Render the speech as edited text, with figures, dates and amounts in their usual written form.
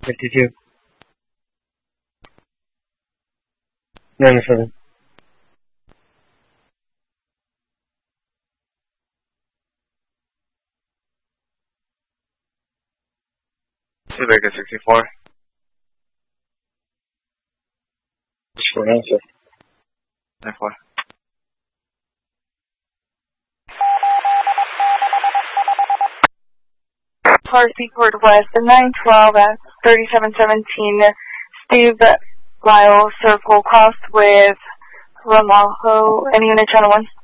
52. 97. Vega 64. Just for an answer. 94. Car Seaport West, 912 at 3717, Steve Lyle Circle, crossed with Ramajo, any unit channel 1?